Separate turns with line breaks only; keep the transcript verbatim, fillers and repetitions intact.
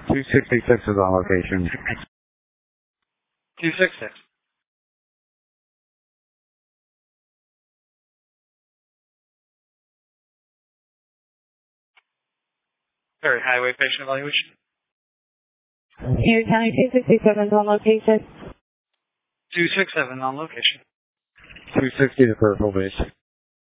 two sixty-six is on location.
two sixty-six. Very highway patient evaluation.
Erie County two sixty-seven is on location.
two sixty-seven on location.
two sixty to peripheral base.